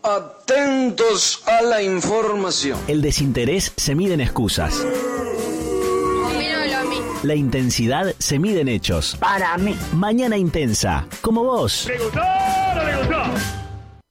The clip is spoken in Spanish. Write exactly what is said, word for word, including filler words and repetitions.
Atentos a la información. El desinterés se mide en excusas. Opino lo mismo. La intensidad se mide en hechos. Para mí. Mañana Intensa, como vos. ¿Le gustó o no le gustó?